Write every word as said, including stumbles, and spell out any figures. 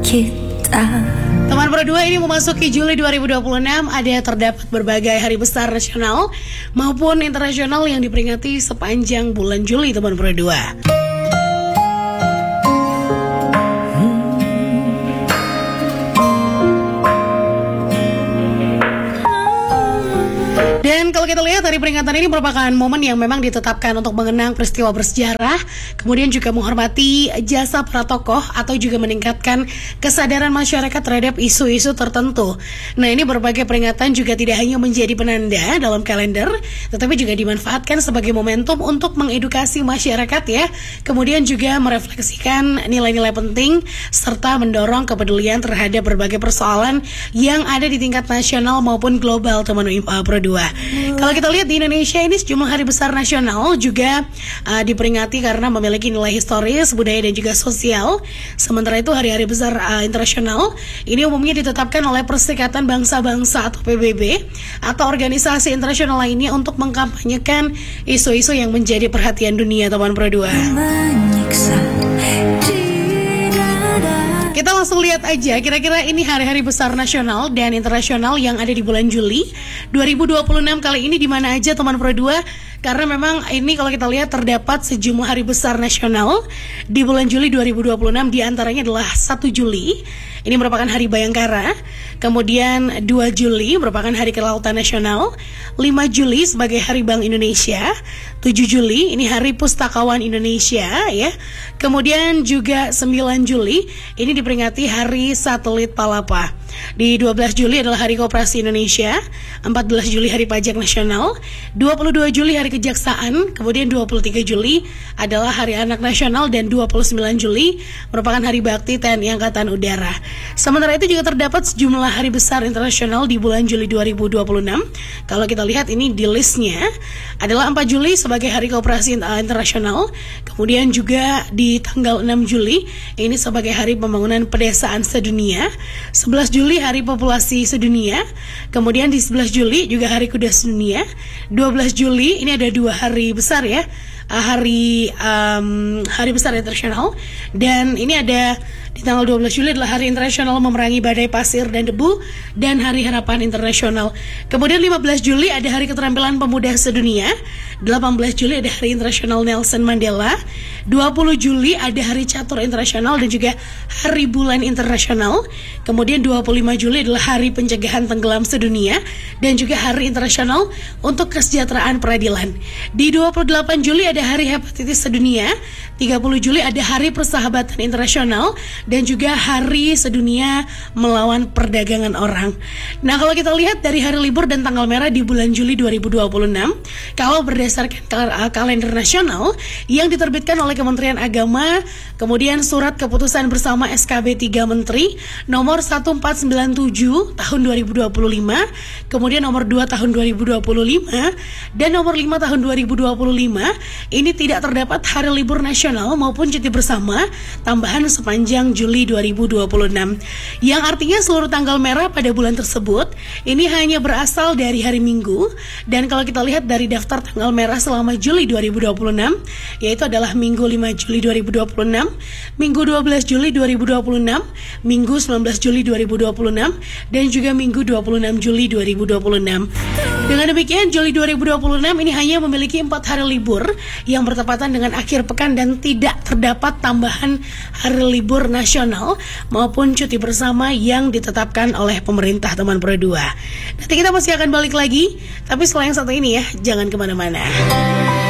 kita. Teman Pro dua, ini memasuki Juli dua ribu dua puluh enam, ada terdapat berbagai hari besar nasional maupun internasional yang diperingati sepanjang bulan Juli, teman Pro dua. Dan kalau kita lihat dari peringatan ini merupakan momen yang memang ditetapkan untuk mengenang peristiwa bersejarah, kemudian juga menghormati jasa para tokoh atau juga meningkatkan kesadaran masyarakat terhadap isu-isu tertentu. Nah, ini berbagai peringatan juga tidak hanya menjadi penanda dalam kalender, tetapi juga dimanfaatkan sebagai momentum untuk mengedukasi masyarakat ya, kemudian juga merefleksikan nilai-nilai penting serta mendorong kepedulian terhadap berbagai persoalan yang ada di tingkat nasional maupun global, teman uh, Pro dua. Kalau kita lihat di Indonesia ini sejumlah hari besar nasional juga uh, diperingati karena memiliki nilai historis, budaya dan juga sosial. Sementara itu hari-hari besar uh, internasional ini umumnya ditetapkan oleh Perserikatan Bangsa-Bangsa atau P B B atau organisasi internasional lainnya untuk mengkampanyekan isu-isu yang menjadi perhatian dunia, teman Pro dua. Kita langsung lihat aja kira-kira ini hari-hari besar nasional dan internasional yang ada di bulan Juli dua ribu dua puluh enam kali ini di mana aja, teman Pro dua. Karena memang ini kalau kita lihat terdapat sejumlah hari besar nasional di bulan Juli dua ribu dua puluh enam, di antaranya adalah satu Juli. Ini merupakan Hari Bayangkara. Kemudian dua Juli merupakan Hari Kelautan Nasional. lima Juli sebagai Hari Bank Indonesia. tujuh Juli ini Hari Pustakawan Indonesia ya. Kemudian juga sembilan Juli ini diperingati Hari Satelit Palapa. Di dua belas Juli adalah Hari Koperasi Indonesia. empat belas Juli Hari Pajak Nasional. dua puluh dua Juli Hari Kejaksaan. Kemudian dua puluh tiga Juli adalah Hari Anak Nasional. Dan dua puluh sembilan Juli merupakan Hari Bakti T N I Angkatan Udara. Sementara itu juga terdapat sejumlah hari besar internasional di bulan Juli dua ribu dua puluh enam. Kalau kita lihat ini di listnya adalah empat Juli sebagai Hari Koperasi Internasional. Kemudian juga di tanggal enam Juli ini sebagai Hari Pembangunan Pedesaan Sedunia. sebelas Juli Hari Populasi Sedunia. Kemudian di sebelas Juli juga Hari Kuda Sedunia. dua belas Juli ini ada dua hari besar ya, hari um, hari besar internasional. Dan ini ada di tanggal dua belas Juli adalah Hari Internasional Memerangi Badai Pasir dan Debu dan Hari Harapan Internasional. Kemudian lima belas Juli ada Hari Keterampilan Pemuda Sedunia. delapan belas Juli ada Hari Internasional Nelson Mandela. dua puluh Juli ada Hari Catur Internasional dan juga Hari Bulan Internasional. Kemudian dua puluh lima Juli adalah Hari Pencegahan Tenggelam Sedunia dan juga Hari Internasional untuk Kesejahteraan Peradilan. Di dua puluh delapan Juli ada Hari Hepatitis Sedunia. tiga puluh Juli ada Hari Persahabatan Internasional dan juga Hari Sedunia Melawan Perdagangan Orang. Nah, kalau kita lihat dari hari libur dan tanggal merah di bulan Juli dua ribu dua puluh enam, kalau berdasarkan kal- kalender nasional yang diterbitkan oleh Kementerian Agama, kemudian surat keputusan bersama S K B tiga Menteri nomor seribu empat ratus sembilan puluh tujuh tahun dua ribu dua puluh lima, kemudian nomor dua tahun dua ribu dua puluh lima dan nomor lima tahun dua ribu dua puluh lima, ini tidak terdapat hari libur nasional maupun cuti bersama tambahan sepanjang Juli dua ribu dua puluh enam, yang artinya seluruh tanggal merah pada bulan tersebut ini hanya berasal dari hari Minggu. Dan kalau kita lihat dari daftar tanggal merah selama Juli dua ribu dua puluh enam, yaitu adalah Minggu lima Juli dua ribu dua puluh enam, Minggu dua belas Juli dua ribu dua puluh enam, Minggu sembilan belas Juli dua ribu dua puluh enam, dan juga Minggu dua puluh enam Juli dua ribu dua puluh enam. Dengan demikian, Juli dua ribu dua puluh enam ini hanya memiliki empat hari libur yang bertepatan dengan akhir pekan dan tidak terdapat tambahan hari libur nasional maupun cuti bersama yang ditetapkan oleh pemerintah, teman Pro dua. Nanti kita masih akan balik lagi, tapi setelah yang satu ini ya, jangan kemana-mana.